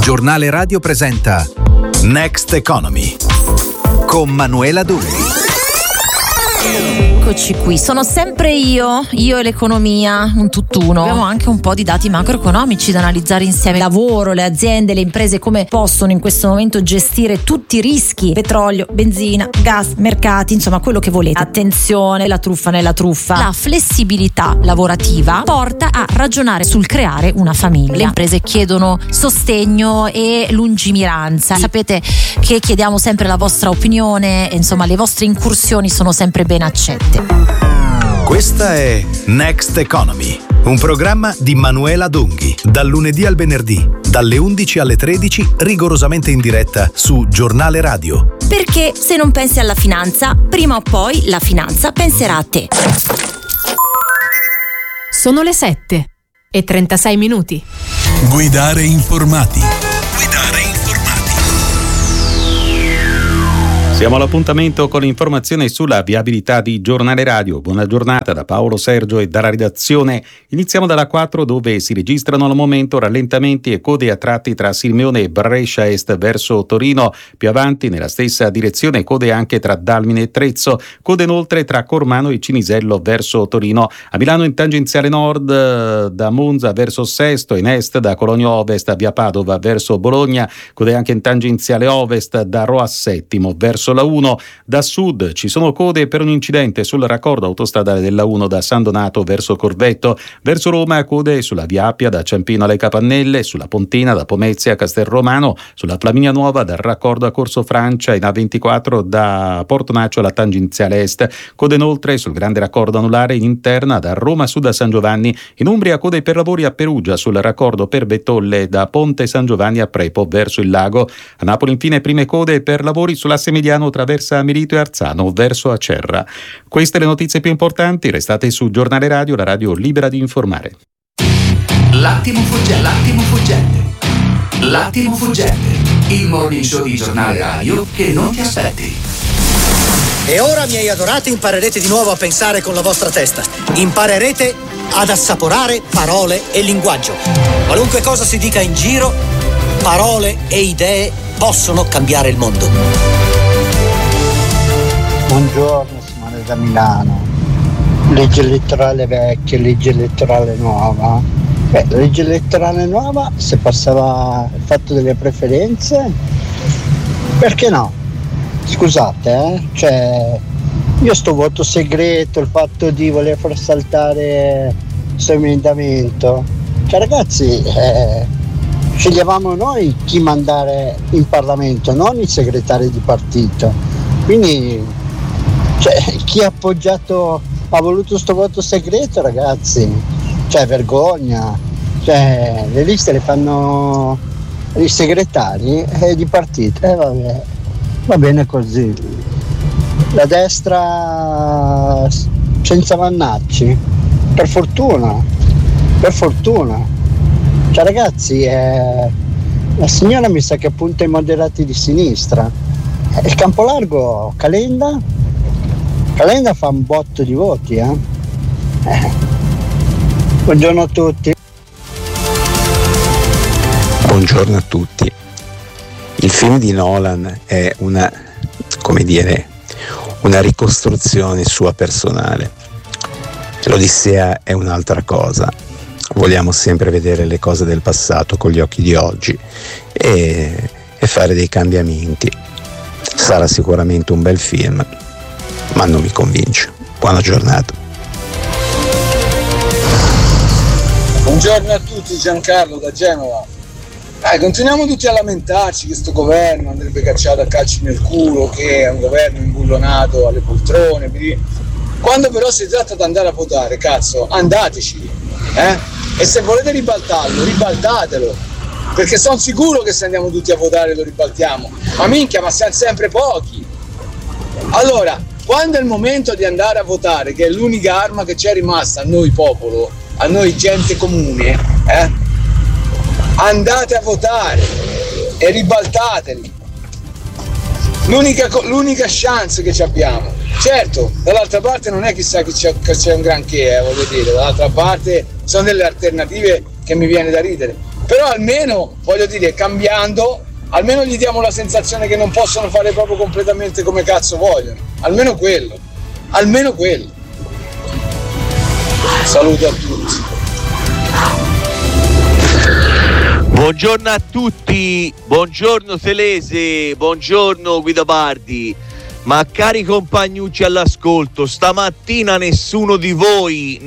Giornale Radio presenta Next Economy con Manuela Dunghi. Eccoci qui, sono sempre io e l'economia, un tutt'uno. Abbiamo anche un po' di dati macroeconomici da analizzare insieme. Il lavoro, le aziende, le imprese come possono in questo momento gestire tutti i rischi: petrolio, benzina, gas, mercati, insomma quello che volete. Attenzione, la truffa nella truffa. La flessibilità lavorativa porta a ragionare sul creare una famiglia. Le imprese chiedono sostegno e lungimiranza. Sapete che chiediamo sempre la vostra opinione, insomma le vostre incursioni sono sempre ben accette. Questa è Next Economy, un programma di Manuela Dunghi, dal lunedì al venerdì, dalle 11 alle 13, rigorosamente in diretta su Giornale Radio. Perché se non pensi alla finanza, prima o poi la finanza penserà a te. Sono le 7:36. Guidare informati. Siamo all'appuntamento con l'informazione sulla viabilità di Giornale Radio. Buona giornata da Paolo Sergio e dalla redazione. Iniziamo dalla 4, dove si registrano al momento rallentamenti e code a tratti tra Sirmione e Brescia Est verso Torino. Più avanti nella stessa direzione code anche tra Dalmine e Trezzo. Code inoltre tra Cormano e Cinisello verso Torino. A Milano in tangenziale nord da Monza verso Sesto, in est da Colonio Ovest a via Padova verso Bologna. Code anche in tangenziale ovest da Rho a Settimo verso la 1. Da sud ci sono code per un incidente sul raccordo autostradale della 1 da San Donato verso Corvetto. Verso Roma code sulla via Appia da Ciampino alle Capannelle, sulla Pontina da Pomezia a Castelromano, sulla Flaminia Nuova dal raccordo a Corso Francia, in A24 da Portonaccio alla tangenziale est. Code inoltre sul grande raccordo anulare in interna da Roma Sud a San Giovanni. In Umbria code per lavori a Perugia sul raccordo per Bettolle da Ponte San Giovanni a Prepo verso il lago. A Napoli infine prime code per lavori sull'asse mediano traversa Milito e Arzano verso Acerra. Queste le notizie più importanti. Restate su Giornale Radio, la radio libera di informare. L'attimo fuggente. Il morning show di Giornale Radio che non ti aspetti. E ora, miei adorati, imparerete di nuovo a pensare con la vostra testa. Imparerete ad assaporare parole e linguaggio. Qualunque cosa si dica in giro, parole e idee possono cambiare il mondo. Buongiorno, Simone da Milano. Legge elettorale vecchia, legge elettorale nuova. La legge elettorale nuova, se passava il fatto delle preferenze, perché no? Scusate, cioè io sto voto segreto, il fatto di voler far saltare questo emendamento, cioè ragazzi, sceglievamo noi chi mandare in Parlamento, non i segretari di partito. Quindi chi ha voluto sto voto segreto, ragazzi, vergogna, le liste le fanno i segretari di partito, vabbè, va bene così. La destra senza Vannacci, per fortuna, ragazzi, la signora mi sa che punta ai moderati di sinistra. Il Campolargo, Calenda fa un botto di voti, Buongiorno a tutti. Buongiorno a tutti. Il film di Nolan è una ricostruzione sua personale. L'Odissea è un'altra cosa. Vogliamo sempre vedere le cose del passato con gli occhi di oggi e fare dei cambiamenti. Sarà sicuramente un bel film, ma non mi convince. Buona giornata. Buongiorno a tutti, Giancarlo da Genova. Continuiamo tutti a lamentarci che sto governo andrebbe cacciato a calci nel culo, che è un governo imbullonato alle poltrone. Quando però si tratta di andare a votare, cazzo, andateci, E se volete ribaltarlo, ribaltatelo, perché sono sicuro che se andiamo tutti a votare lo ribaltiamo. Ma minchia, ma siamo sempre pochi. Allora, quando è il momento di andare a votare, che è l'unica arma che c'è rimasta a noi popolo, a noi gente comune, andate a votare e ribaltateli. L'unica chance che ci abbiamo. Certo, dall'altra parte non è chissà che c'è un granché, voglio dire, dall'altra parte sono delle alternative che mi viene da ridere. Però almeno, voglio dire, cambiando, almeno gli diamo la sensazione che non possono fare proprio completamente come cazzo vogliono. Almeno quello. Saluto a tutti. Buongiorno a tutti, buongiorno Selese, buongiorno Guido Pardi. Ma cari compagnucci all'ascolto, stamattina nessuno di voi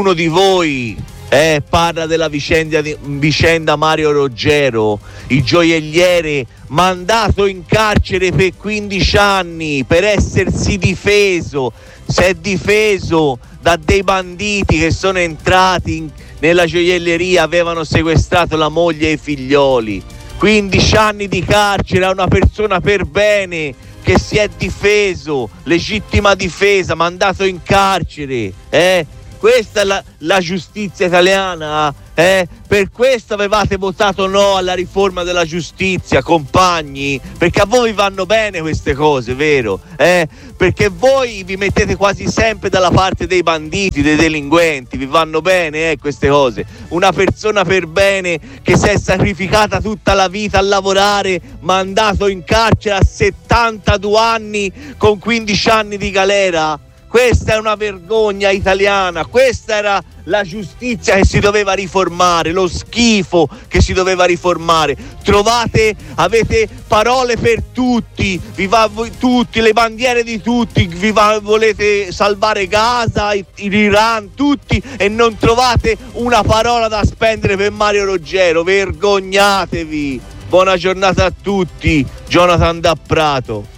parla della vicenda Mario Roggero, il gioielliere mandato in carcere per 15 anni per essersi difeso. Si è difeso da dei banditi che sono entrati nella gioielleria, avevano sequestrato la moglie e i figlioli. 15 anni di carcere a una persona per bene che si è difeso, legittima difesa, mandato in carcere, Questa è la giustizia italiana, Per questo avevate votato no alla riforma della giustizia, compagni, perché a voi vanno bene queste cose, vero? Perché voi vi mettete quasi sempre dalla parte dei banditi, dei delinquenti, vi vanno bene queste cose. Una persona per bene che si è sacrificata tutta la vita a lavorare, mandato in carcere a 72 anni con 15 anni di galera. Questa è una vergogna italiana, questa era la giustizia che si doveva riformare, lo schifo che si doveva riformare. Avete parole per tutti, tutti, le bandiere di tutti, volete salvare Gaza, l'Iran, tutti, e non trovate una parola da spendere per Mario Roggero. Vergognatevi. Buona giornata a tutti, Jonathan da Prato.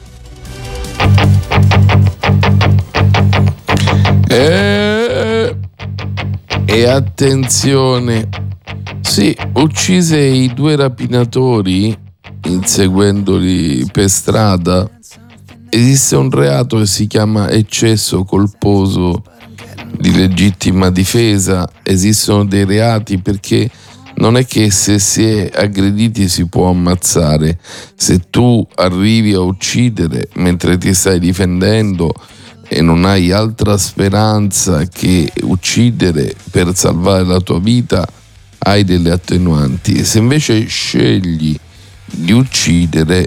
E attenzione, sì, uccise i 2 rapinatori inseguendoli per strada. Esiste un reato che si chiama eccesso colposo di legittima difesa. Esistono dei reati perché non è che se si è aggrediti si può ammazzare. Se tu arrivi a uccidere mentre ti stai difendendo e non hai altra speranza che uccidere per salvare la tua vita, hai delle attenuanti. Se invece scegli di uccidere,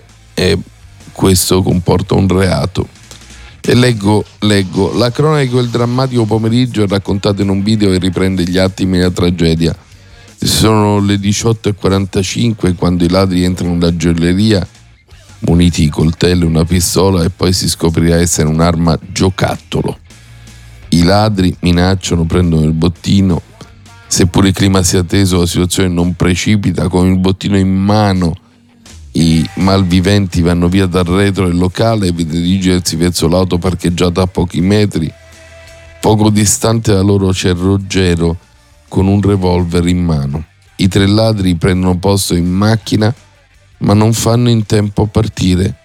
questo comporta un reato. E leggo, la cronaca di quel drammatico pomeriggio è raccontata in un video che riprende gli attimi della tragedia. Sono le 18:45 quando i ladri entrano nella gioielleria muniti di coltello e una pistola, e poi si scoprirà essere un'arma giocattolo. I ladri minacciano, prendono il bottino. Seppure il clima sia teso, la situazione non precipita. Con il bottino in mano i malviventi vanno via dal retro del locale e vedono dirigersi verso l'auto parcheggiata a pochi metri. Poco distante da loro c'è Roggero con un revolver in mano. I 3 ladri prendono posto in macchina ma non fanno in tempo a partire.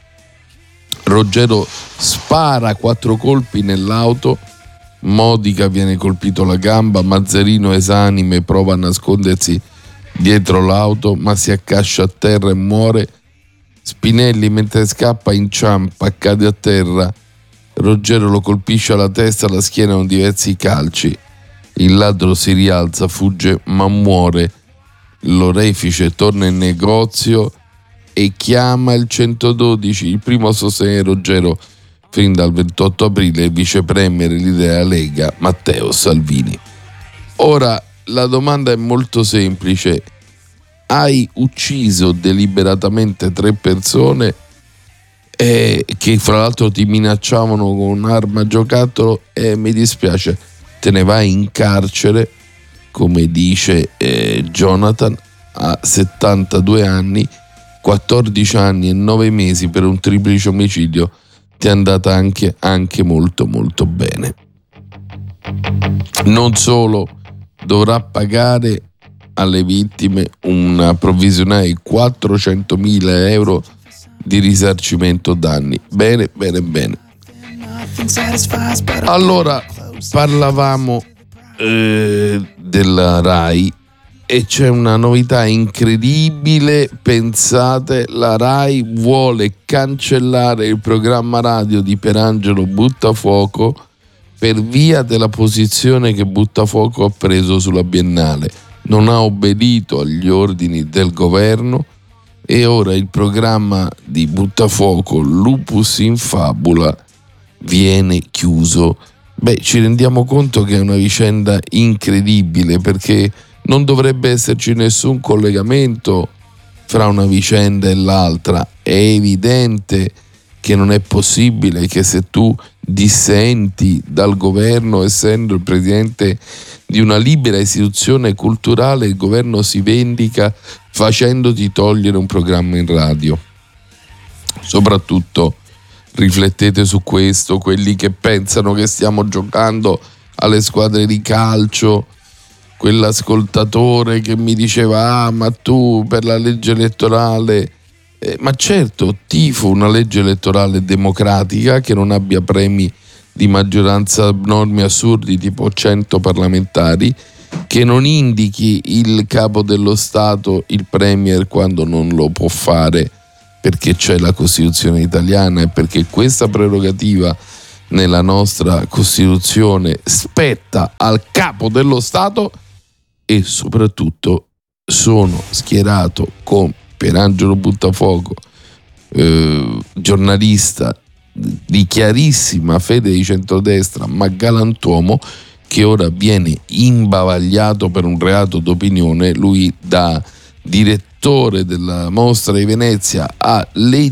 Roggero spara 4 colpi nell'auto, Modica viene colpito alla gamba, Mazzarino esanime prova a nascondersi dietro l'auto ma si accascia a terra e muore. Spinelli mentre scappa inciampa, cade a terra. Roggero lo colpisce alla testa, alla schiena con diversi calci. Il ladro si rialza, fugge ma muore. L'orefice torna in negozio e chiama il 112, il primo a sostenere Roggero fin dal 28 aprile, il vice premier della Lega Matteo Salvini. Ora la domanda è molto semplice: hai ucciso deliberatamente 3 persone che fra l'altro ti minacciavano con un'arma giocattolo e mi dispiace, te ne vai in carcere, come dice Jonathan, a 72 anni, 14 anni e 9 mesi per un triplice omicidio. Ti è andata anche molto molto bene. Non solo, dovrà pagare alle vittime una provvisionale di 400.000 euro di risarcimento danni. Bene. Allora, parlavamo della RAI e c'è una novità incredibile. Pensate, la RAI vuole cancellare il programma radio di Pierangelo Buttafuoco per via della posizione che Buttafuoco ha preso sulla Biennale. non ha obbedito agli ordini del governo e ora il programma di Buttafuoco Lupus in Fabula viene chiuso. Ci rendiamo conto che è una vicenda incredibile, perché non dovrebbe esserci nessun collegamento fra una vicenda e l'altra. È evidente che non è possibile che se tu dissenti dal governo, essendo il presidente di una libera istituzione culturale, il governo si vendica facendoti togliere un programma in radio. Soprattutto riflettete su questo, quelli che pensano che stiamo giocando alle squadre di calcio. Quell'ascoltatore che mi diceva ma tu per la legge elettorale, ma certo tifo una legge elettorale democratica che non abbia premi di maggioranza abnormi assurdi tipo 100 parlamentari, che non indichi il capo dello Stato, il premier, quando non lo può fare perché c'è la Costituzione italiana e perché questa prerogativa nella nostra Costituzione spetta al capo dello Stato. E soprattutto sono schierato con Pierangelo Buttafuoco, giornalista di chiarissima fede di centrodestra ma galantuomo, che ora viene imbavagliato per un reato d'opinione. Lui, da direttore della Mostra di Venezia, ha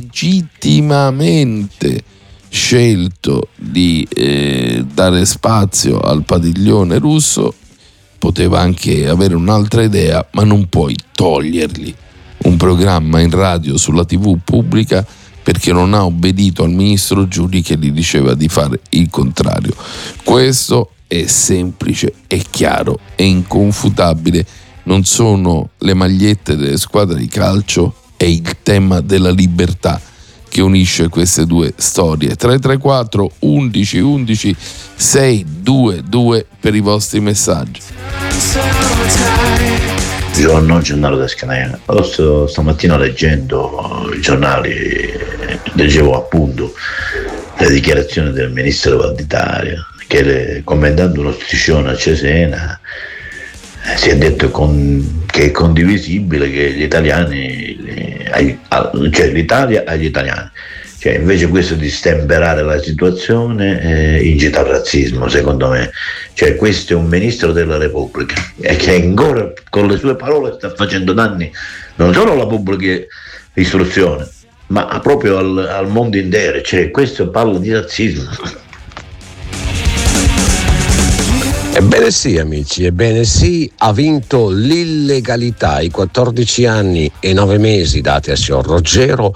legittimamente scelto di dare spazio al padiglione russo. Poteva anche avere un'altra idea, ma non puoi togliergli un programma in radio sulla TV pubblica perché non ha obbedito al ministro Giuli che gli diceva di fare il contrario. Questo è semplice, è chiaro, è inconfutabile. Non sono le magliette delle squadre di calcio, è il tema della libertà che unisce queste due storie. 334 11 11 622 per i vostri messaggi. Buongiorno, giornale da Scanea. Stamattina leggendo i giornali leggevo appunto le dichiarazioni del ministro Valditara che commentando uno striscione a Cesena si è detto che è condivisibile che gli italiani, cioè l'Italia agli italiani. Cioè, invece questo di stemperare la situazione incita al razzismo, secondo me. Cioè, questo è un ministro della Repubblica e che ancora con le sue parole sta facendo danni non solo alla pubblica istruzione, ma proprio al mondo intero. Cioè, questo parla di razzismo. Ebbene sì, amici, ebbene sì, ha vinto l'illegalità. I 14 anni e 9 mesi dati al signor Roggero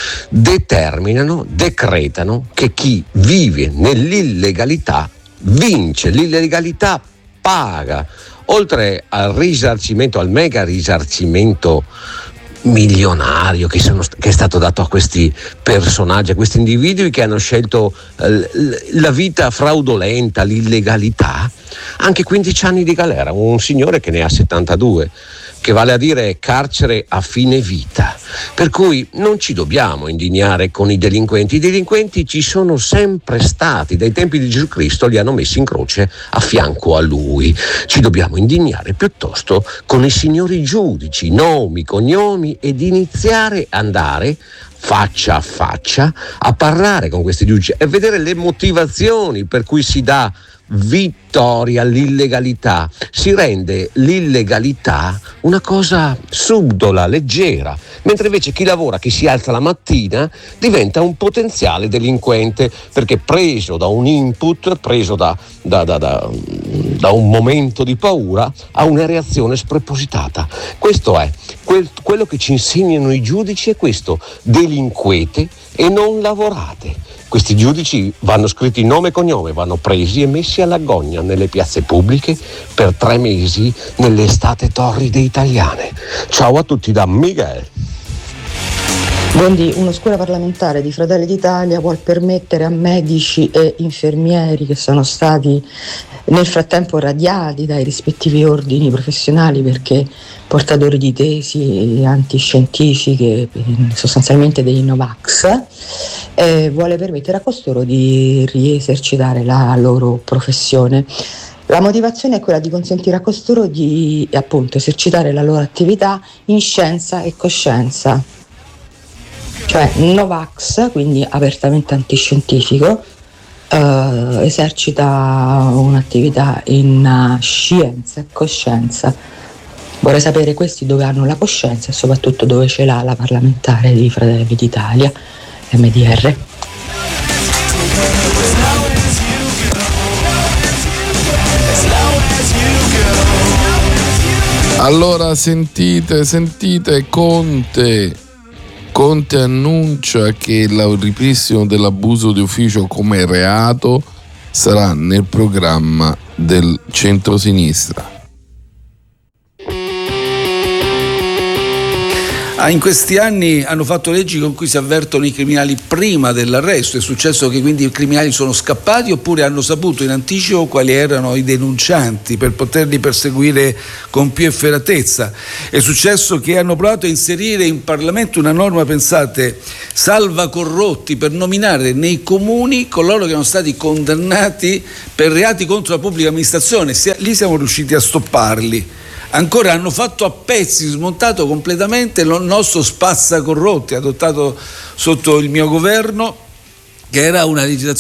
decretano che chi vive nell'illegalità vince. L'illegalità paga. Oltre al risarcimento, al mega risarcimento milionario che è stato dato a questi personaggi, a questi individui che hanno scelto la vita fraudolenta, l'illegalità, anche 15 anni di galera. Un signore che ne ha 72, che vale a dire carcere a fine vita. Per cui non ci dobbiamo indignare con i delinquenti. I delinquenti ci sono sempre stati, dai tempi di Gesù Cristo li hanno messi in croce a fianco a lui. Ci dobbiamo indignare piuttosto con i signori giudici, nomi, cognomi, ed iniziare ad andare faccia a faccia a parlare con questi giudici e vedere le motivazioni per cui si dà vittoria all'illegalità. Si rende l'illegalità una cosa subdola, leggera, mentre invece chi lavora, chi si alza la mattina diventa un potenziale delinquente, perché preso da un input, preso da un momento di paura, ha una reazione spropositata. Questo è quello che ci insegnano i giudici, è questo: delinquete e non lavorate. Questi giudici vanno scritti nome e cognome, vanno presi e messi alla gogna nelle piazze pubbliche per 3 mesi nelle estate torride italiane. Ciao a tutti da Miguel. Buondì, un'oscura parlamentare di Fratelli d'Italia vuol permettere a medici e infermieri che sono stati nel frattempo radiati dai rispettivi ordini professionali perché portatori di tesi antiscientifiche, sostanzialmente dei Novax, vuole permettere a costoro di riesercitare la loro professione. La motivazione è quella di consentire a costoro di appunto esercitare la loro attività in scienza e coscienza, cioè Novax, quindi apertamente antiscientifico, esercita un'attività in scienza e coscienza. Vorrei sapere questi dove hanno la coscienza e soprattutto dove ce l'ha la parlamentare di Fratelli d'Italia, MDR. Allora sentite, Conte annuncia che il ripristino dell'abuso di ufficio come reato sarà nel programma del centrosinistra. In questi anni hanno fatto leggi con cui si avvertono i criminali prima dell'arresto. È successo che quindi i criminali sono scappati oppure hanno saputo in anticipo quali erano i denuncianti per poterli perseguire con più efferatezza. È successo che hanno provato a inserire in Parlamento una norma, pensate, salva corrotti, per nominare nei comuni coloro che erano stati condannati per reati contro la pubblica amministrazione. Lì siamo riusciti a stopparli. Ancora hanno fatto a pezzi, smontato completamente il nostro spazzacorrotti adottato sotto il mio governo, che era una legislazione